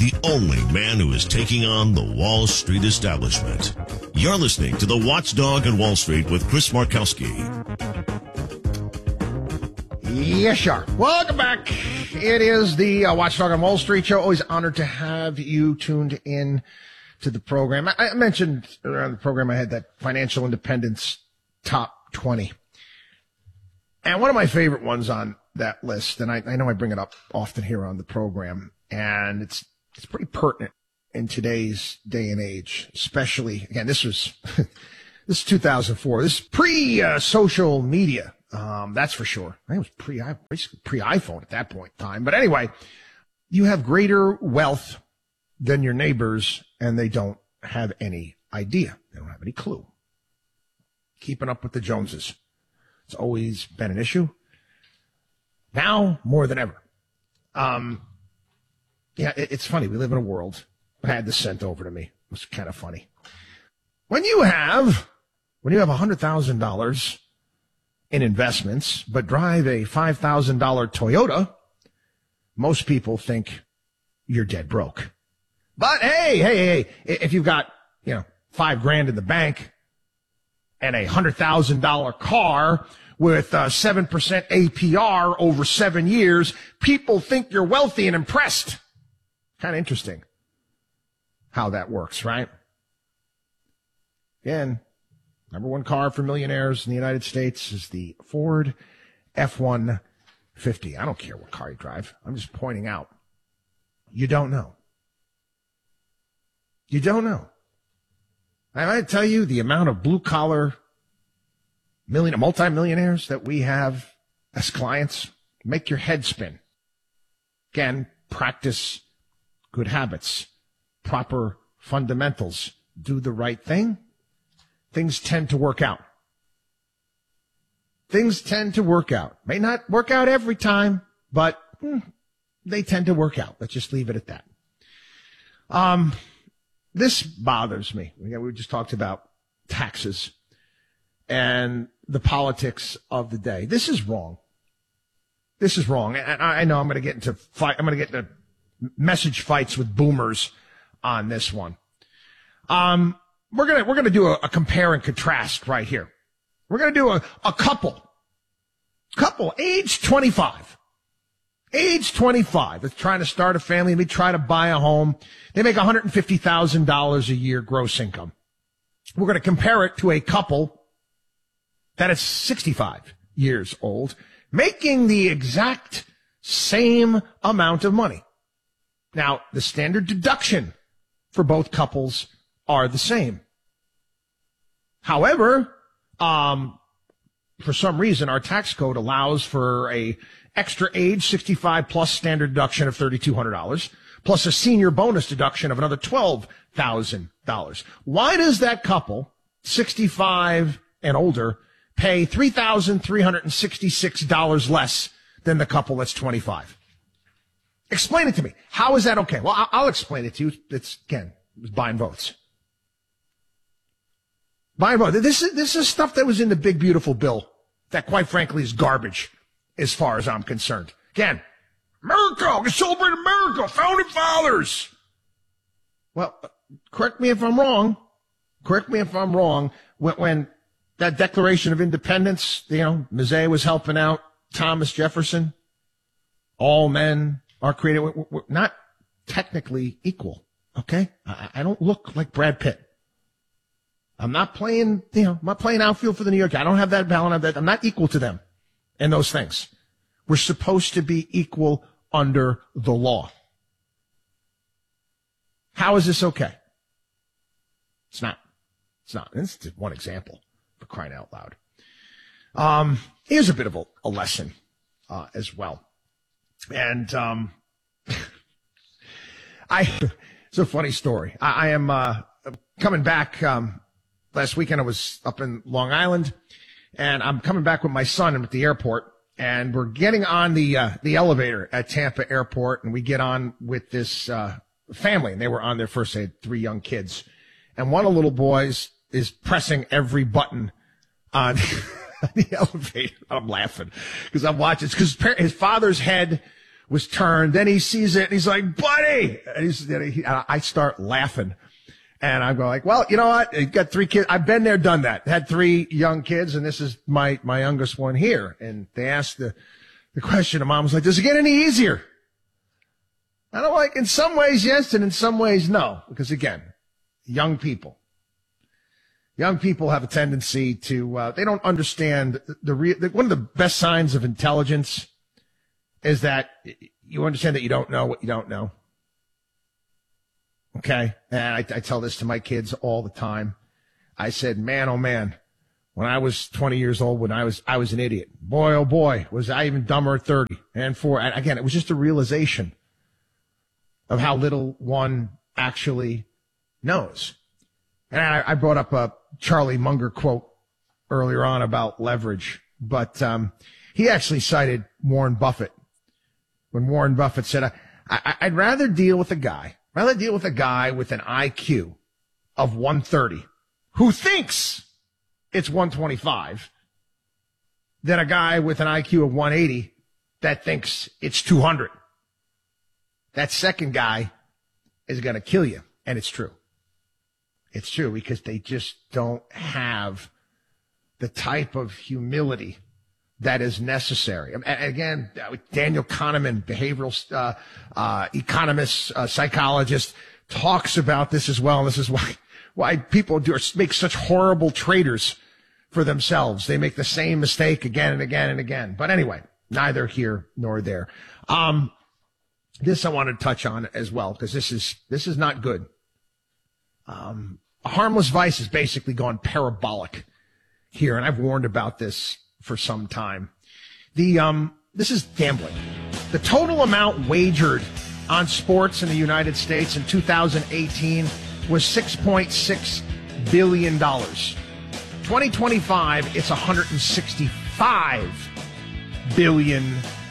the only man who is taking on the Wall Street establishment. You're listening to The Watchdog on Wall Street with Chris Markowski. Yes, sure. Welcome back. It is the Watchdog on Wall Street show. Always honored to have you tuned in to the program. I mentioned around the program I had that financial independence top 20. And one of my favorite ones on that list, and I know I bring it up often here on the program, and it's pretty pertinent in today's day and age, especially, again, this is 2004. This is pre-social media. That's for sure. I think it was basically pre-iPhone at that point in time. But anyway, you have greater wealth than your neighbors, and they don't have any idea. They don't have any clue. Keeping up with the Joneses. It's always been an issue. Now, more than ever. It's funny. We live in a world. I had this sent over to me. It was kind of funny. When you have $100,000 in investments, but drive a $5,000 Toyota, most people think you're dead broke. But hey, if you've got, $5,000 in the bank and a $100,000 car with 7% APR over 7 years, people think you're wealthy and impressed. Kind of interesting how that works, right? Again, number one car for millionaires in the United States is the Ford F-150. I don't care what car you drive. I'm just pointing out. You don't know. You don't know. I tell you the amount of blue-collar multimillionaires that we have as clients make your head spin. Again, practice good habits, proper fundamentals, do the right thing. Things tend to work out. Things tend to work out. May not work out every time, but they tend to work out. Let's just leave it at that. This bothers me. We just talked about taxes and the politics of the day. This is wrong. This is wrong. And I know I'm going to get into message fights with boomers on this one. We're going to do a compare and contrast right here. We're going to do a couple, age 25. Age 25, that's trying to start a family, maybe try to buy a home. They make $150,000 a year gross income. We're going to compare it to a couple that is 65 years old, making the exact same amount of money. Now, the standard deduction for both couples are the same. However, for some reason, our tax code allows for a extra age 65 plus standard deduction of $3,200 plus a senior bonus deduction of another $12,000. Why does that couple, 65 and older, pay $3,366 less than the couple that's 25? Explain it to me. How is that okay? Well, I'll explain it to you. It's buying votes. Buying votes. This is stuff that was in the big, beautiful bill that, quite frankly, is garbage as far as I'm concerned. Again, America, we celebrate America, founding fathers. Well, correct me if I'm wrong. When that Declaration of Independence, Mazet was helping out Thomas Jefferson. All men are created. We're not technically equal. Okay. I don't look like Brad Pitt. I'm not playing, I'm not playing outfield for the New York. I don't have that balance. I'm not equal to them in those things. We're supposed to be equal under the law. How is this okay? It's not. This is just one example, for crying out loud. Here's a bit of a lesson, as well. And, it's a funny story. I am, coming back, last weekend I was up in Long Island, and I'm coming back with my son. I'm at the airport, and we're getting on the elevator at Tampa Airport, and we get on with this family, and they were on there first. They had 3 young kids, and one of the little boys is pressing every button on the elevator. I'm laughing because I'm watching. It's because his father's head was turned. Then he sees it and he's like, buddy! And I start laughing. And I'm going like, well, you know what? You got 3 kids. I've been there, done that. Had 3 young kids, and this is my youngest one here. And they asked the question, and Mom was like, does it get any easier? And I'm like, in some ways, yes, and in some ways, no. Because again, young people have a tendency to, they don't understand one of the best signs of intelligence is that you understand that you don't know what you don't know. Okay. And I tell this to my kids all the time. I said, man, oh man, when I was 20 years old, when I was an idiot. Boy, oh boy, was I even dumber at 30 and 4. And again, it was just a realization of how little one actually knows. And I brought up a Charlie Munger quote earlier on about leverage, but he actually cited Warren Buffett when Warren Buffett said, I'd rather deal with a guy with an IQ of 130 who thinks it's 125 than a guy with an IQ of 180 that thinks it's 200. That second guy is going to kill you. And it's true. It's true because they just don't have the type of humility that is necessary. And again, Daniel Kahneman, behavioral economist, psychologist, talks about this as well. And this is why people make such horrible traders for themselves. They make the same mistake again and again and again. But anyway, neither here nor there. This I want to touch on as well because this is not good. A harmless vice has basically gone parabolic here, and I've warned about this for some time. This is gambling. The total amount wagered on sports in the United States in 2018 was $6.6 billion. 2025, it's $165 billion.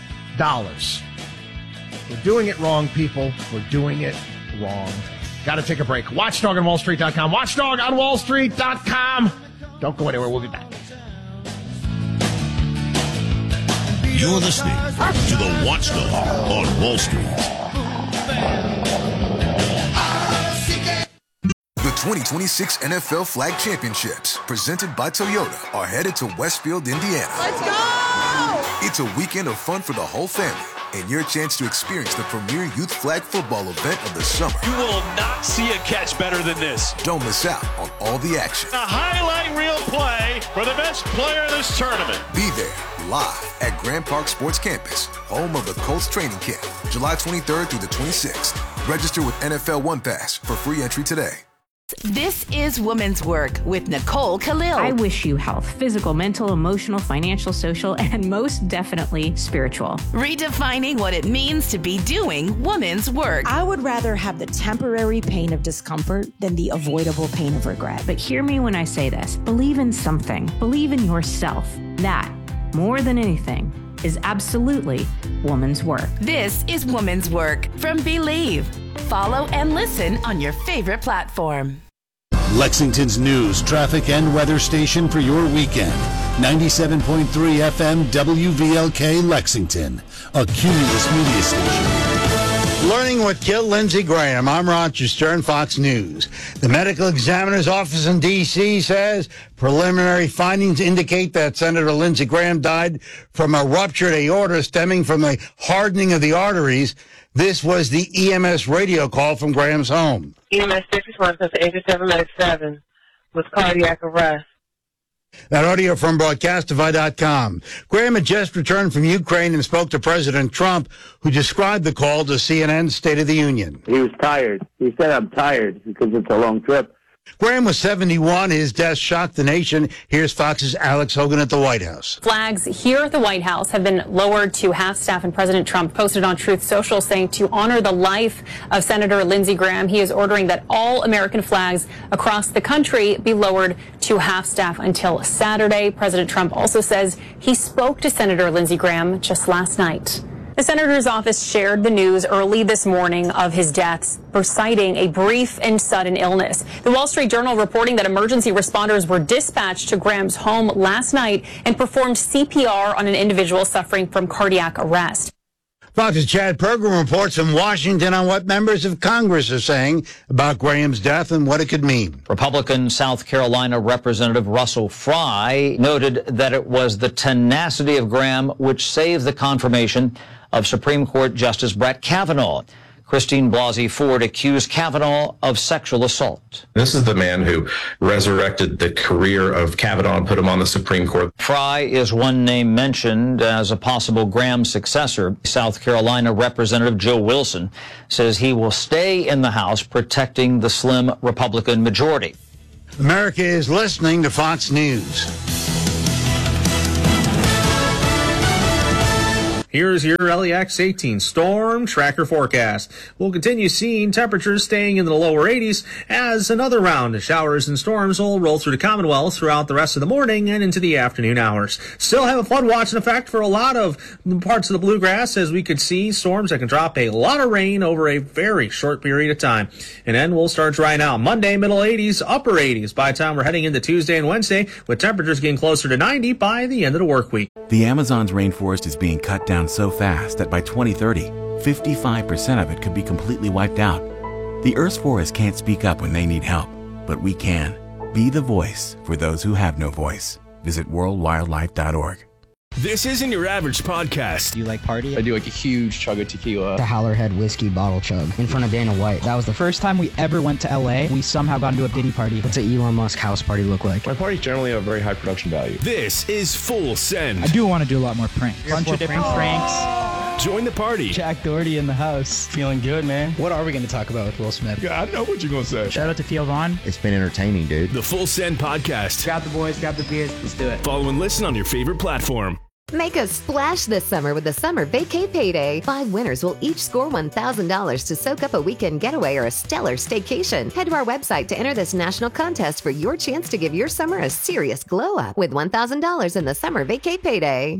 We're doing it wrong, people. We're doing it wrong. Got to take a break. WatchDogOnWallStreet.com. WatchDogOnWallStreet.com. Don't go anywhere. We'll be back. You're listening to the Watchdog on Wall Street. The 2026 NFL Flag Championships, presented by Toyota, are headed to Westfield, Indiana. Let's go! It's a weekend of fun for the whole family and your chance to experience the premier youth flag football event of the summer. You will not see a catch better than this. Don't miss out on all the action. A highlight reel play for the best player in this tournament. Be there live at Grand Park Sports Campus, home of the Colts training camp, July 23rd through the 26th. Register with NFL One Pass for free entry today. This is Women's Work with Nicole Khalil. I wish you health, physical, mental, emotional, financial, social, and most definitely spiritual. Redefining what it means to be doing women's work. I would rather have the temporary pain of discomfort than the avoidable pain of regret. But hear me when I say this. Believe in something. Believe in yourself. That, more than anything, is absolutely woman's work. This is Women's Work from Believe. Follow and listen on your favorite platform. Lexington's news, traffic, and weather station for your weekend. 97.3 FM WVLK Lexington, a Cumulus media station. Learning what killed Lindsey Graham. I'm Roger Stern, Fox News. The medical examiner's office in D.C. says preliminary findings indicate that Senator Lindsey Graham died from a ruptured aorta stemming from the hardening of the arteries. This was the EMS radio call from Graham's home. EMS 6 response to 87 Medic 7 with cardiac arrest. That audio from Broadcastify.com. Graham had just returned from Ukraine and spoke to President Trump, who described the call to CNN's State of the Union. He was tired. He said, I'm tired because it's a long trip. Graham was 71. His death shocked the nation. Here's Fox's Alex Hogan at the White House. Flags here at the White House have been lowered to half-staff, and President Trump posted on Truth Social saying to honor the life of Senator Lindsey Graham, he is ordering that all American flags across the country be lowered to half-staff until Saturday. President Trump also says he spoke to Senator Lindsey Graham just last night. The senator's office shared the news early this morning of his death, citing a brief and sudden illness. The Wall Street Journal reporting that emergency responders were dispatched to Graham's home last night and performed CPR on an individual suffering from cardiac arrest. Fox's Chad Pergram reports from Washington on what members of Congress are saying about Graham's death and what it could mean. Republican South Carolina Representative Russell Fry noted that it was the tenacity of Graham which saved the confirmation of Supreme Court Justice Brett Kavanaugh. Christine Blasey Ford accused Kavanaugh of sexual assault. This is the man who resurrected the career of Kavanaugh and put him on the Supreme Court. Fry is one name mentioned as a possible Graham successor. South Carolina Representative Joe Wilson says he will stay in the House protecting the slim Republican majority. America is listening to Fox News. Here's your LEX 18 storm tracker forecast. We'll continue seeing temperatures staying in the lower 80s as another round of showers and storms will roll through the Commonwealth throughout the rest of the morning and into the afternoon hours. Still have a flood watch in effect for a lot of parts of the bluegrass, as we could see storms that can drop a lot of rain over a very short period of time. And then we'll start drying out. Monday, middle 80s, upper 80s by the time we're heading into Tuesday and Wednesday, with temperatures getting closer to 90 by the end of the work week. The Amazon's rainforest is being cut down so fast that by 2030, 55% of it could be completely wiped out. The Earth's forests can't speak up when they need help, but we can. Be the voice for those who have no voice. Visit worldwildlife.org. This isn't your average podcast. Do you like party? I do like a huge chug of tequila. The Howlerhead whiskey bottle chug in front of Dana White. That was the first time we ever went to LA. We somehow got into a Diddy party. What's an Elon Musk house party look like? My parties generally have very high production value. This is Full Send. I do want to do a lot more pranks. A bunch of different pranks. Join the party. Jack Doherty in the house. Feeling good, man. What are we going to talk about with Will Smith? Yeah, I know what you're going to say. Shout out to Theo Vaughn. It's been entertaining, dude. The Full Send podcast. Grab the boys, grab the beers. Let's do it. Follow and listen on your favorite platform. Make a splash this summer with the Summer Vacay Payday. 5 winners will each score $1,000 to soak up a weekend getaway or a stellar staycation. Head to our website to enter this national contest for your chance to give your summer a serious glow up with $1,000 in the Summer Vacay Payday.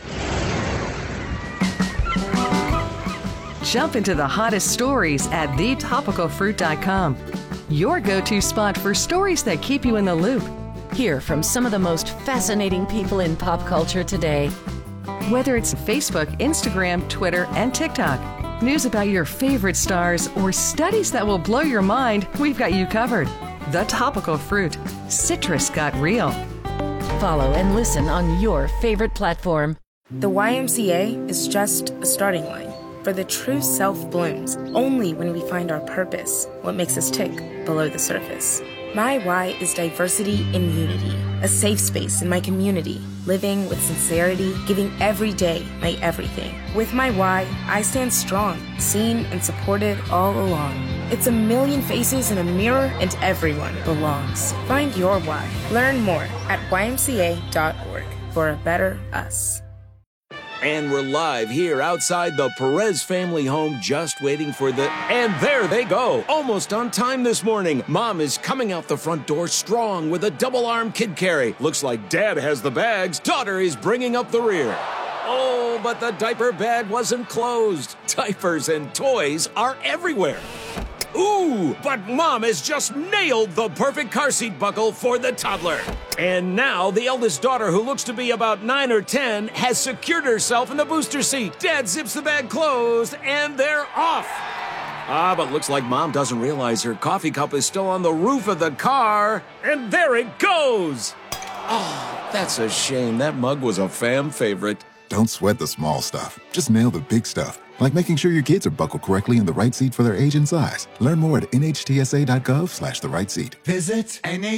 Jump into the hottest stories at thetopicalfruit.com. Your go-to spot for stories that keep you in the loop. Hear from some of the most fascinating people in pop culture today. Whether it's Facebook, Instagram, Twitter, and TikTok, news about your favorite stars, or studies that will blow your mind, we've got you covered. The Topical Fruit. Citrus got real. Follow and listen on your favorite platform. The YMCA is just a starting line. For the true self blooms only when we find our purpose, what makes us tick below the surface. My why is diversity in unity, a safe space in my community, living with sincerity, giving every day my everything. With my why, I stand strong, seen and supported all along. It's a million faces in a mirror and everyone belongs. Find your why. Learn more at ymca.org for a better us. And we're live here outside the Perez family home, just waiting for the... And there they go! Almost on time this morning. Mom is coming out the front door strong with a double-arm kid carry. Looks like Dad has the bags. Daughter is bringing up the rear. Oh, but the diaper bag wasn't closed. Diapers and toys are everywhere. Ooh, but Mom has just nailed the perfect car seat buckle for the toddler. And now the eldest daughter, who looks to be about 9 or 10, has secured herself in the booster seat. Dad zips the bag closed, and they're off. But looks like Mom doesn't realize her coffee cup is still on the roof of the car. And there it goes. Oh, that's a shame. That mug was a fam favorite. Don't sweat the small stuff. Just nail the big stuff. Like making sure your kids are buckled correctly in the right seat for their age and size. Learn more at nhtsa.gov/the right seat. Visit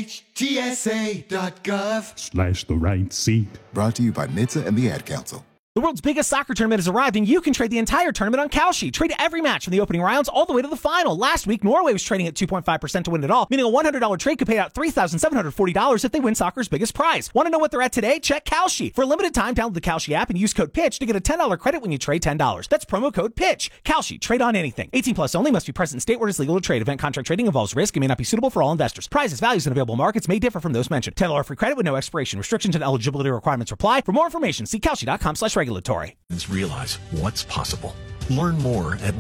nhtsa.gov/the right seat. Brought to you by NHTSA and the Ad Council. The world's biggest soccer tournament has arrived, and you can trade the entire tournament on Kalshi. Trade every match from the opening rounds all the way to the final. Last week, Norway was trading at 2.5% to win it all, meaning a $100 trade could pay out $3,740 if they win soccer's biggest prize. Want to know what they're at today? Check Kalshi. For a limited time, download the Kalshi app and use code PITCH to get a $10 credit when you trade $10. That's promo code PITCH. Kalshi. Trade on anything. 18 plus only. Must be present in state where it is legal to trade. Event contract trading involves risk and may not be suitable for all investors. Prizes, values, and available markets may differ from those mentioned. $10 free credit with no expiration. Restrictions and eligibility requirements apply. For more information, see Kalshi.com/regulatory. Realize what's possible. Learn more at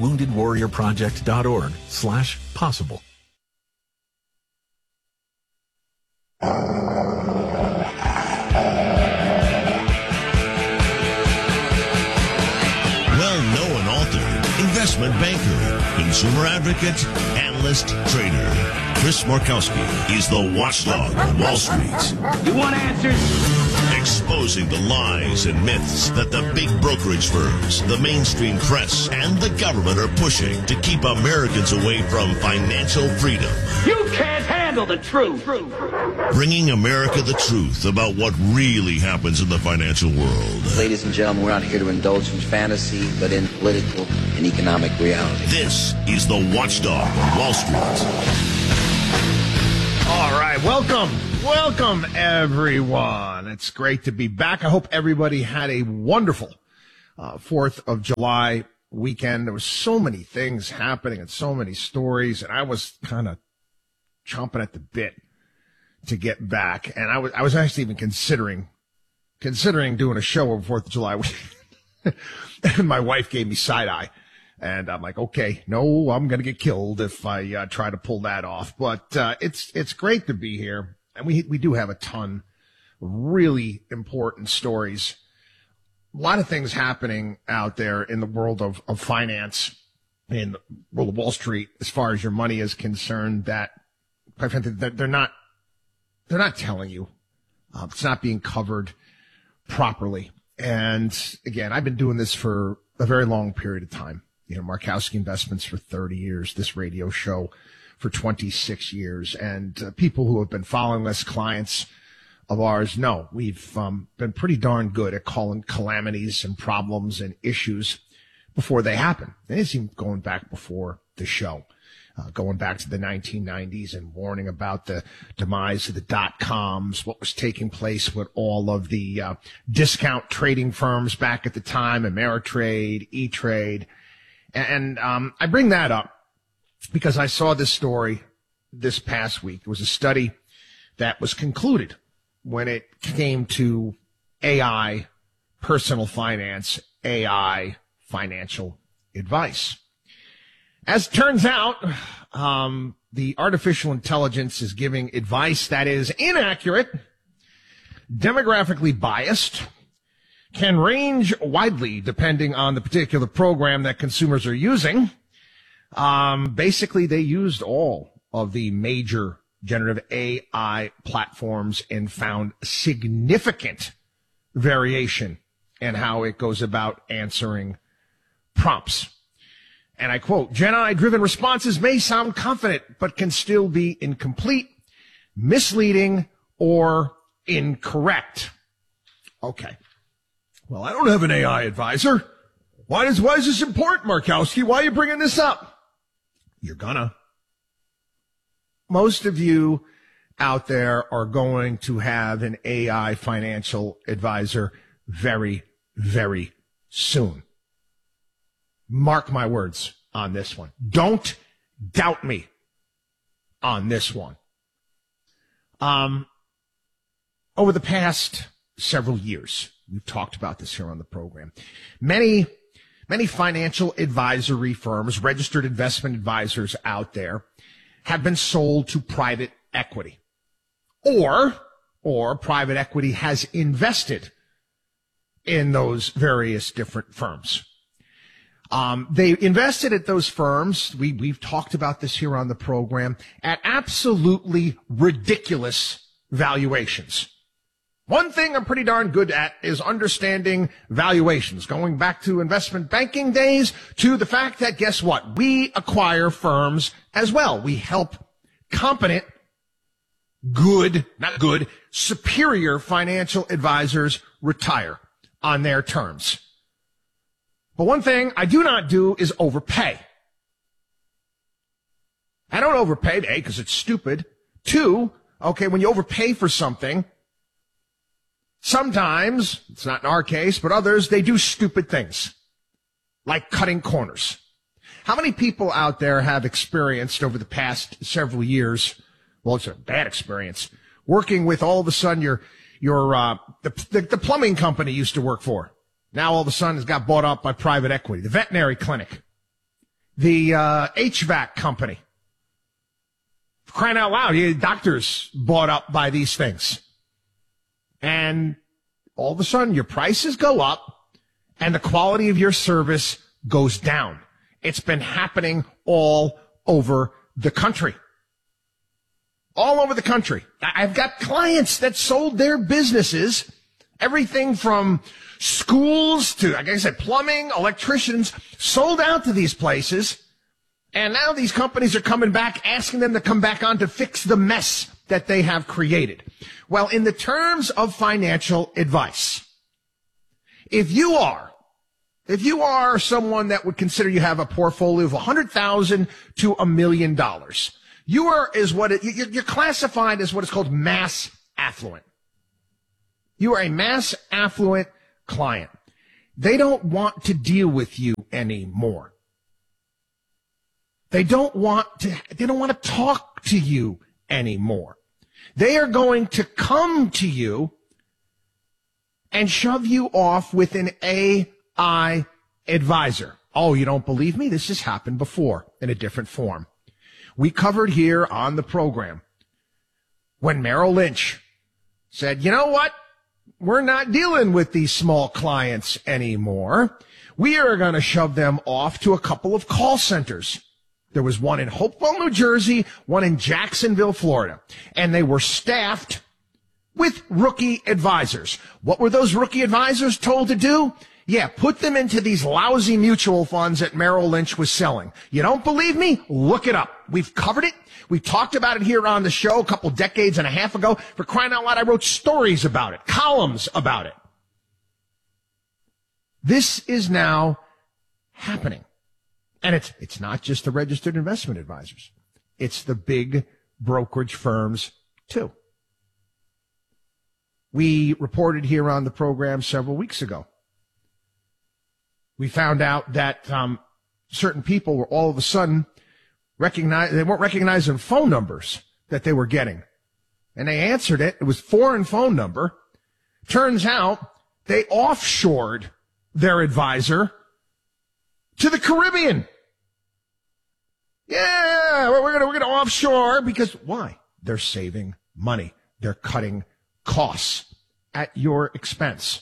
woundedwarriorproject.org/possible. Well-known consumer advocate, analyst, trader. Chris Markowski is the watchdog on Wall Street. You want answers? Exposing the lies and myths that the big brokerage firms, the mainstream press, and the government are pushing to keep Americans away from financial freedom. You can't handle the truth. Bringing America the truth about what really happens in the financial world. Ladies and gentlemen, we're not here to indulge in fantasy, but in political and economic reality. This is the Watchdog on Wall Street. All right, welcome everyone. It's great to be back. I hope everybody had a wonderful 4th of July weekend. There were so many things happening and so many stories, and I was kind of chomping at the bit to get back. And I was actually even considering doing a show over 4th of July weekend. And my wife gave me side eye. And I'm like, okay, no, I'm going to get killed if I try to pull that off. But it's great to be here. And we do have a ton of really important stories. A lot of things happening out there in the world of finance, in the world of Wall Street, as far as your money is concerned, that, quite frankly, they're not telling you. It's not being covered properly. And again, I've been doing this for a very long period of time. You know, Markowski Investments for 30 years, this radio show for 26 years. And people who have been following us, clients of ours, know we've been pretty darn good at calling calamities and problems and issues before they happen. And it's even going back before the show, going back to the 1990s and warning about the demise of the dot-coms, what was taking place with all of the discount trading firms back at the time, Ameritrade, E-Trade. And I bring that up because I saw this story this past week. It was a study that was concluded when it came to AI, personal finance, AI, financial advice. As it turns out, the artificial intelligence is giving advice that is inaccurate, demographically biased, can range widely depending on the particular program that consumers are using. Basically, they used all of the major generative AI platforms and found significant variation in how it goes about answering prompts. And I quote, Gen AI-driven responses may sound confident, but can still be incomplete, misleading, or incorrect. Okay. Well, I don't have an AI advisor. Why is this important, Markowski? Why are you bringing this up? You're gonna. Most of you out there are going to have an AI financial advisor very, very soon. Mark my words on this one. Don't doubt me on this one. Over the past several years, we've talked about this here on the program. Many financial advisory firms, registered investment advisors out there, have been sold to private equity. Or private equity has invested in those various different firms. They invested at those firms, we've talked about this here on the program, at absolutely ridiculous valuations. One thing I'm pretty darn good at is understanding valuations, going back to investment banking days to the fact that, guess what? We acquire firms as well. We help competent, superior financial advisors retire on their terms. But one thing I do not do is overpay. I don't overpay, A, because it's stupid. 2, okay, when you overpay for something, sometimes, it's not in our case, but others, they do stupid things, like cutting corners. How many people out there have experienced over the past several years, well, it's a bad experience, working with all of a sudden the plumbing company you used to work for. Now all of a sudden it's got bought up by private equity. The veterinary clinic, the HVAC company. For crying out loud, doctors bought up by these things. And all of a sudden your prices go up and the quality of your service goes down. It's been happening all over the country. All over the country. I've got clients that sold their businesses, everything from schools to, like I said, plumbing, electricians, sold out to these places. And now these companies are coming back, asking them to come back on to fix the mess that they have created. Well, in the terms of financial advice, if you are someone that would consider you have a portfolio of $100,000 to $1 million, you're classified as what is called mass affluent. You are a mass affluent client. They don't want to deal with you anymore. They don't want to talk to you anymore. They are going to come to you and shove you off with an AI advisor. Oh, you don't believe me? This has happened before in a different form. We covered here on the program when Merrill Lynch said, you know what? We're not dealing with these small clients anymore. We are going to shove them off to a couple of call centers. There was one in Hopewell, New Jersey, one in Jacksonville, Florida, and they were staffed with rookie advisors. What were those rookie advisors told to do? Yeah, put them into these lousy mutual funds that Merrill Lynch was selling. You don't believe me? Look it up. We've covered it. We talked about it here on the show a couple decades and a half ago. For crying out loud, I wrote stories about it, columns about it. This is now happening. And it's not just the registered investment advisors. It's the big brokerage firms too. We reported here on the program several weeks ago. We found out that certain people were all of a sudden they weren't recognizing phone numbers that they were getting. And they answered it. It was foreign phone number. Turns out they offshored their advisor to the Caribbean. Yeah, we're gonna offshore because why? They're saving money. They're cutting costs at your expense.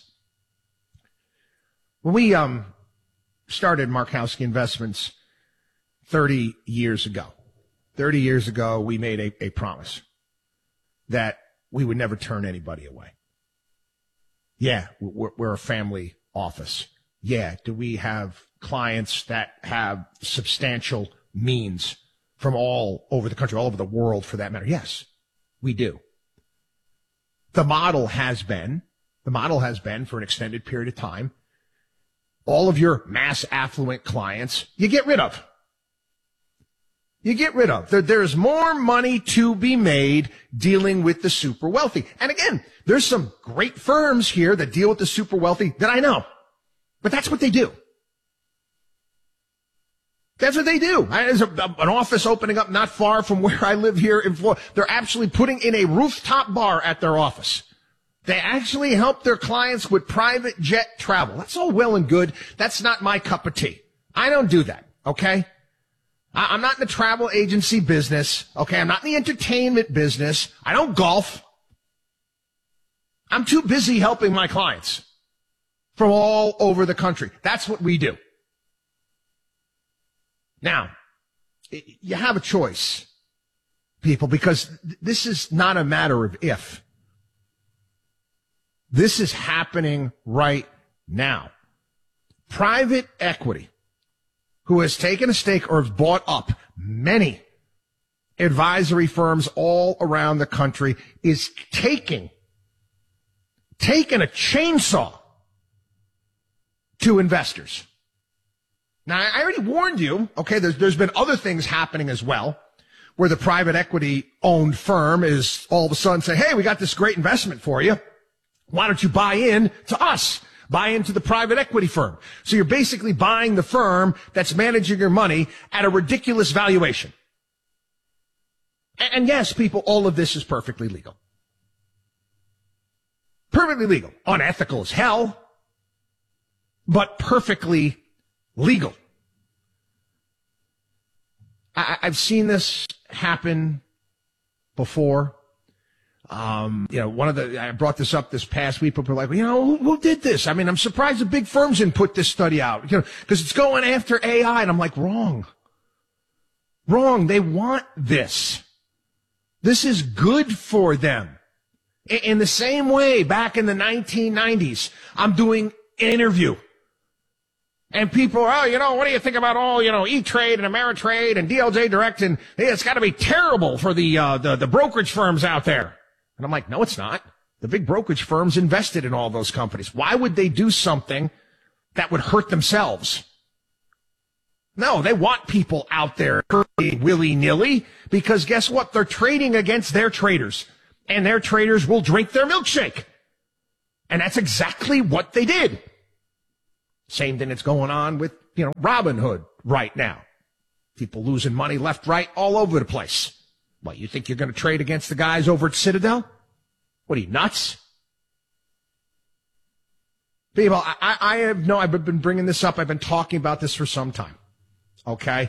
When we started Markowski Investments 30 years ago, we made a promise that we would never turn anybody away. Yeah, we're a family office. Yeah, do we have clients that have substantial means from all over the country, all over the world for that matter? Yes, we do. The model has been for an extended period of time, all of your mass affluent clients, you get rid of. There's more money to be made dealing with the super wealthy. And again, there's some great firms here that deal with the super wealthy that I know. But that's what they do. That's what they do. There's an office opening up not far from where I live here in Florida. They're actually putting in a rooftop bar at their office. They actually help their clients with private jet travel. That's all well and good. That's not my cup of tea. I don't do that, okay? I'm not in the travel agency business, okay? I'm not in the entertainment business. I don't golf. I'm too busy helping my clients from all over the country. That's what we do. Now, you have a choice, people, because this is not a matter of if. This is happening right now. Private equity, who has taken a stake or has bought up many advisory firms all around the country, is taking a chainsaw to investors. Now, I already warned you, okay, there's been other things happening as well, where the private equity owned firm is all of a sudden saying, hey, we got this great investment for you. Why don't you buy in to us? Buy into the private equity firm. So you're basically buying the firm that's managing your money at a ridiculous valuation. And yes, people, all of this is perfectly legal. Perfectly legal. Unethical as hell, but perfectly legal. I've seen this happen before. I brought this up this past week. People are like, who did this? I mean, I'm surprised the big firms didn't put this study out, because it's going after AI. And I'm like, wrong. They want this. This is good for them. In the same way, back in the 1990s, I'm doing an interview. And people are, what do you think about all, E-Trade and Ameritrade and DLJ Direct? And hey, it's got to be terrible for the brokerage firms out there. And I'm like, no, it's not. The big brokerage firms invested in all those companies. Why would they do something that would hurt themselves? No, they want people out there willy-nilly because guess what? They're trading against their traders, and their traders will drink their milkshake. And that's exactly what they did. Same thing that's going on with, Robinhood right now. People losing money left, right, all over the place. What, you think you're going to trade against the guys over at Citadel? What are you, nuts? People, I've been bringing this up. I've been talking about this for some time. Okay?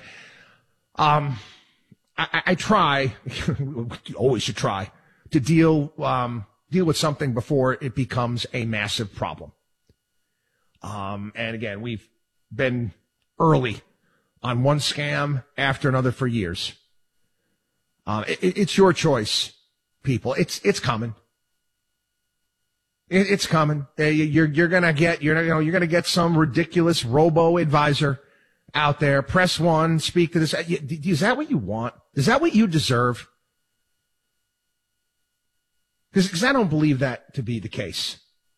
I try, always should try, to deal with something before it becomes a massive problem. And again, we've been early on one scam after another for years. It's your choice, people. It's coming. It's coming. You're gonna get some ridiculous robo-advisor out there. Press 1, speak to this. Is that what you want? Is that what you deserve? Because I don't believe that to be the case.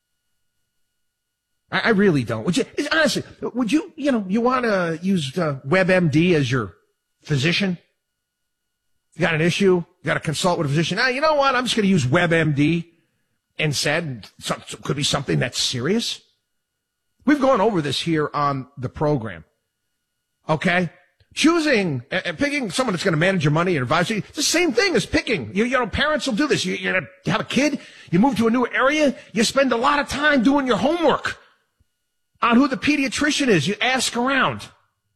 I really don't. Honestly, would you want to use WebMD as your physician? You got an issue? You got to consult with a physician. You know what? I'm just going to use WebMD instead. It could be something that's serious. We've gone over this here on the program. Okay? Choosing, picking someone that's going to manage your money and advise you, it's the same thing as picking. Parents will do this. You have a kid, you move to a new area, you spend a lot of time doing your homework on who the pediatrician is. You ask around.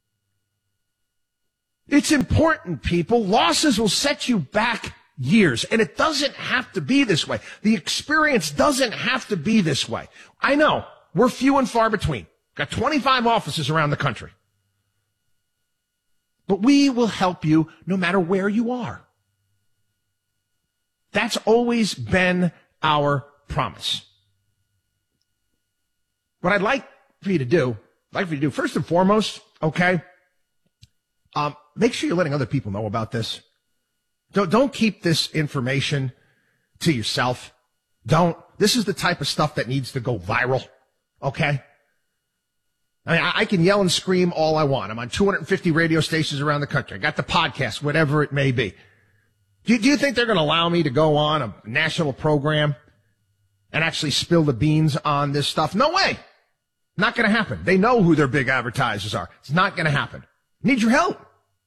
It's important, people. Losses will set you back years, and it doesn't have to be this way. The experience doesn't have to be this way. I know. We're few and far between. Got 25 offices around the country. But we will help you no matter where you are. That's always been our promise. What I'd like for you to do, first and foremost, okay, make sure you're letting other people know about this. Don't keep this information to yourself. This is the type of stuff that needs to go viral, okay? I mean, I can yell and scream all I want. I'm on 250 radio stations around the country. I got the podcast, whatever it may be. Do you think they're going to allow me to go on a national program and actually spill the beans on this stuff? No way. Not going to happen. They know who their big advertisers are. It's not going to happen. I need your help.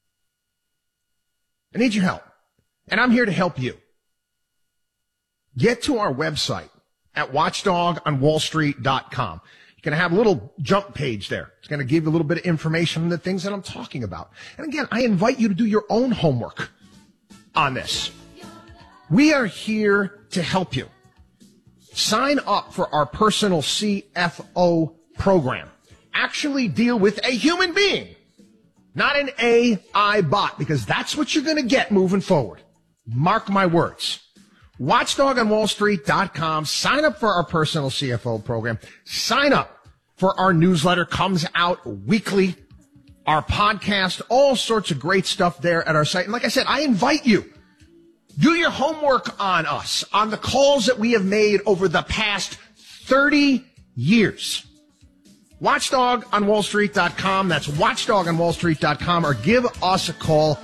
I need your help. And I'm here to help you. Get to our website at watchdogonwallstreet.com. You're going to have a little jump page there. It's going to give you a little bit of information on the things that I'm talking about. And again, I invite you to do your own homework on this. We are here to help you. Sign up for our personal CFO program. Actually deal with a human being, not an AI bot, because that's what you're going to get moving forward. Mark my words. WatchdogonWallStreet.com. Sign up for our personal CFO program. Sign up for our newsletter. Comes out weekly. Our podcast, all sorts of great stuff there at our site. And like I said, I invite you. Do your homework on us, on the calls that we have made over the past 30 years. WatchdogonWallStreet.com. That's WatchdogonWallStreet.com, or give us a call,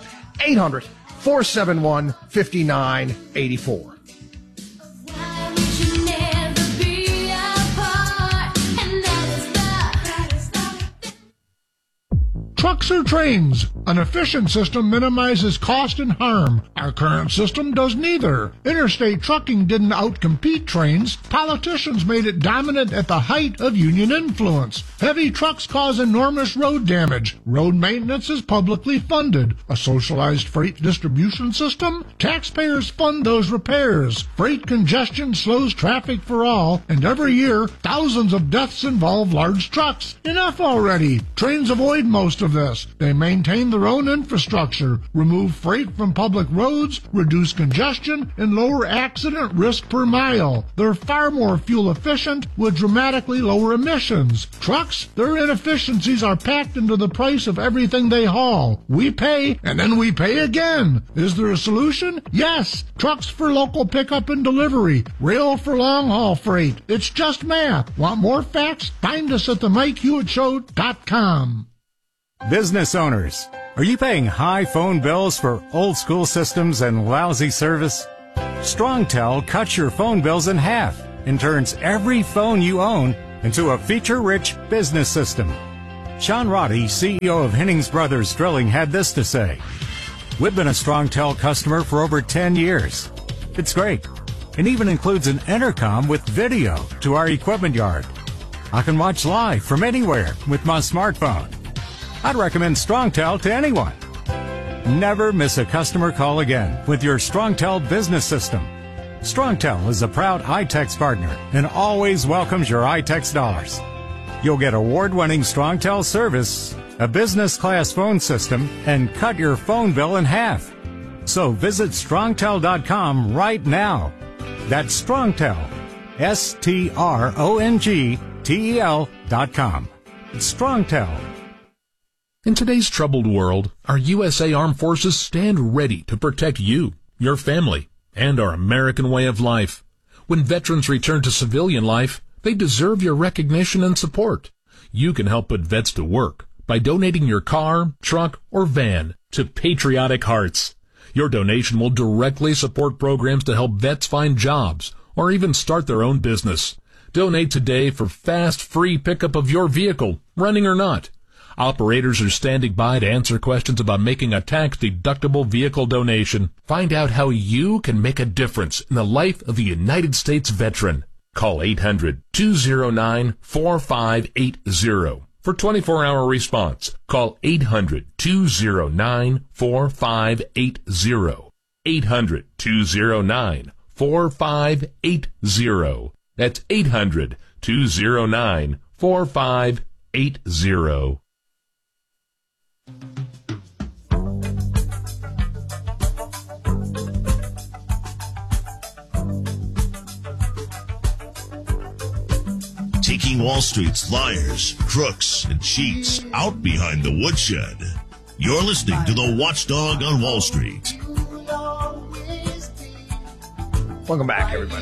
800-471-5984. trucks or trains? An efficient system minimizes cost and harm. Our current system does neither. Interstate trucking didn't outcompete trains. Politicians made it dominant at the height of union influence. Heavy trucks cause enormous road damage. Road maintenance is publicly funded. A socialized freight distribution system? Taxpayers fund those repairs. Freight congestion slows traffic for all, and every year, thousands of deaths involve large trucks. Enough already. Trains avoid most of this. They maintain their own infrastructure, remove freight from public roads, reduce congestion, and lower accident risk per mile. They're far more fuel efficient with dramatically lower emissions. Trucks, their inefficiencies are packed into the price of everything they haul. We pay, and then we pay again. Is there a solution? Yes. Trucks for local pickup and delivery. Rail for long-haul freight. It's just math. Want more facts? Find us at theMikeHewittShow.com. Business owners, are you paying high phone bills for old school systems and lousy service? StrongTel cuts your phone bills in half and turns every phone you own into a feature-rich business system. Sean Roddy, CEO of Hennings Brothers Drilling, had this to say: "We've been a StrongTel customer for over 10 years. It's great. It even includes an intercom with video to our equipment yard. I can watch live from anywhere with my smartphone. I'd recommend StrongTel to anyone. Never miss a customer call again with your StrongTel business system. StrongTel is a proud iTex partner and always welcomes your iTex dollars. You'll get award-winning StrongTel service, a business-class phone system, and cut your phone bill in half. So visit StrongTel.com right now. That's StrongTel, StrongTel.com. It's StrongTel. In today's troubled world, our USA Armed Forces stand ready to protect you, your family, and our American way of life. When veterans return to civilian life, they deserve your recognition and support. You can help put vets to work by donating your car, truck, or van to Patriotic Hearts. Your donation will directly support programs to help vets find jobs or even start their own business. Donate today for fast, free pickup of your vehicle, running or not. Operators are standing by to answer questions about making a tax-deductible vehicle donation. Find out how you can make a difference in the life of a United States veteran. Call 800-209-4580 for 24-hour response. Call 800-209-4580. 800-209-4580. That's 800-209-4580. Taking Wall Street's liars, crooks, and cheats out behind the woodshed. You're listening to the Watchdog on Wall Street. Welcome back, everybody.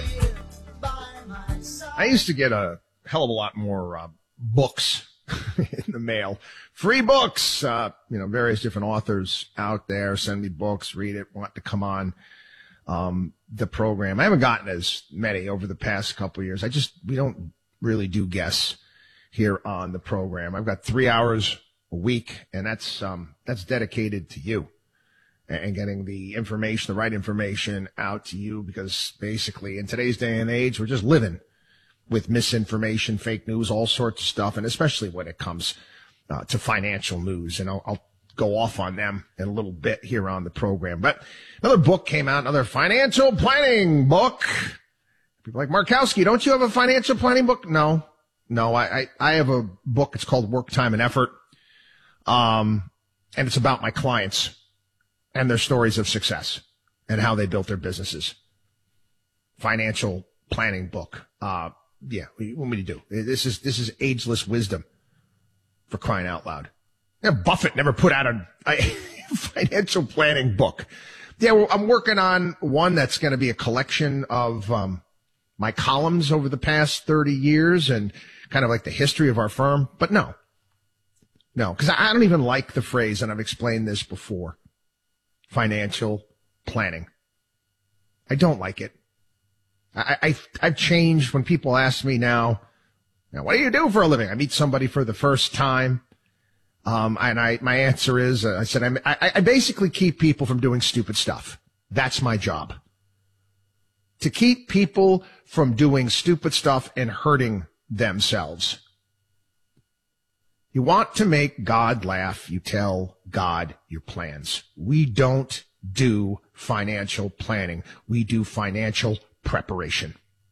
I used to get a hell of a lot more books in the mail. Free books. Various different authors out there send me books, read it, want to come on the program. I haven't gotten as many over the past couple of years. We don't really do guests here on the program. I've got 3 hours a week, and that's dedicated to you and getting the information, the right information out to you, because basically in today's day and age, we're just living with misinformation, fake news, all sorts of stuff, and especially when it comes to financial news. And I'll go off on them in a little bit here on the program. But another book came out, another financial planning book. People like, Markowski, don't you have a financial planning book? No, I have a book. It's called Work, Time, and Effort. And it's about my clients and their stories of success and how they built their businesses. Financial planning book. What do you want me to do? This is ageless wisdom, for crying out loud. Buffett never put out a financial planning book. I'm working on one that's going to be a collection of, my columns over the past 30 years and kind of like the history of our firm. But no, because I don't even like the phrase, and I've explained this before, financial planning. I don't like it. I've changed. When people ask me now, what do you do for a living? I meet somebody for the first time. And my answer is, I said, I basically keep people from doing stupid stuff. That's my job. To keep people from doing stupid stuff and hurting themselves. You want to make God laugh, you tell God your plans. We don't do financial planning. We do financial preparation.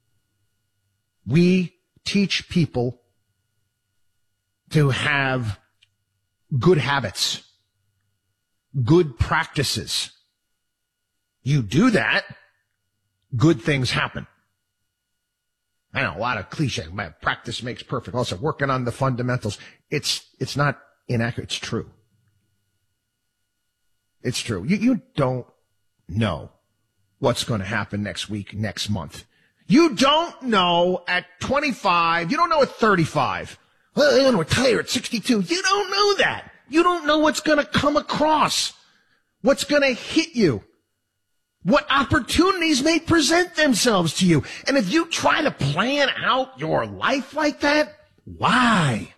We teach people to have good habits, good practices. You do that, good things happen. I know a lot of cliche. Practice makes perfect. Also, working on the fundamentals. It's not inaccurate. It's true. It's true. You don't know what's going to happen next week, next month. You don't know at 25. You don't know at 35. Well, I'm going to retire at 62. You don't know that. You don't know what's going to come across, what's going to hit you, what opportunities may present themselves to you. And if you try to plan out your life like that, why?